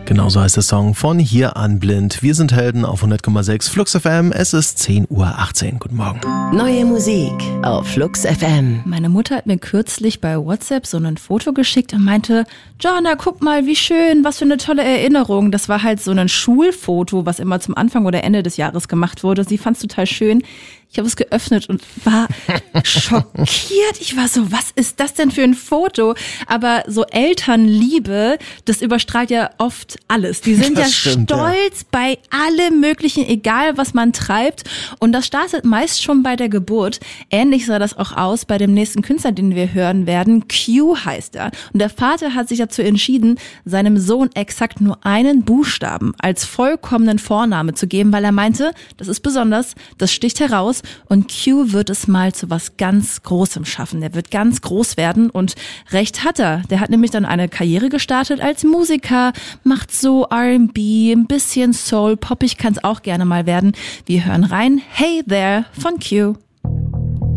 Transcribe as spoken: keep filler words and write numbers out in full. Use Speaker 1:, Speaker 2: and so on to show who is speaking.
Speaker 1: Genauso heißt der Song von Hier an Blind. Wir sind Helden auf hundert Komma sechs Flux F M. Es ist zehn Uhr achtzehn. Guten Morgen.
Speaker 2: Neue Musik auf Flux F M.
Speaker 3: Meine Mutter hat mir kürzlich bei WhatsApp so ein Foto geschickt und meinte, Joanna, guck mal, wie schön, was für eine tolle Erinnerung. Das war halt so ein Schulfoto, was immer zum Anfang oder Ende des Jahres gemacht wurde. Sie fand es total schön. Ich habe es geöffnet und war schockiert. Ich war so, was ist das denn für ein Foto? Aber so Elternliebe, das überstrahlt ja oft alles. Die sind
Speaker 1: Das
Speaker 3: ja
Speaker 1: stimmt,
Speaker 3: stolz
Speaker 1: ja.
Speaker 3: bei allem Möglichen, egal was man treibt. Und das startet meist schon bei der Geburt. Ähnlich sah das auch aus bei dem nächsten Künstler, den wir hören werden. Q heißt er. Und der Vater hat sich dazu entschieden, seinem Sohn exakt nur einen Buchstaben als vollkommenen Vorname zu geben, weil er meinte, das ist besonders, das sticht heraus. Und Q wird es mal zu was ganz Großem schaffen. Der wird ganz groß werden und recht hat er. Der hat nämlich dann eine Karriere gestartet als Musiker, macht so R and B, ein bisschen Soul, poppig kann es auch gerne mal werden. Wir hören rein Hey There von Q.